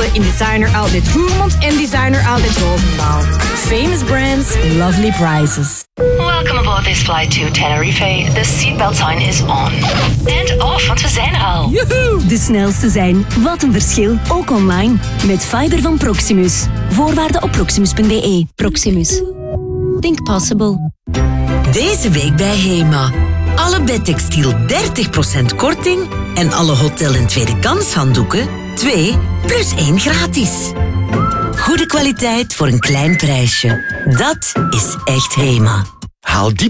in Designer Outlet Roermond en Designer Outlet Roosendaal. Famous brands, lovely prices. Welcome aboard this flight to Tenerife. The seatbelt sign is on. And off, want we zijn er al. Joehoe! De snelste zijn. Wat een verschil. Ook online. Met fiber van Proximus. Voorwaarden op proximus.be. Proximus. Think possible. Deze week bij HEMA. Alle bedtextiel 30% korting en alle hotel- en tweede kans handdoeken 2 plus 1 gratis. Goede kwaliteit voor een klein prijsje. Dat is echt HEMA. Haal die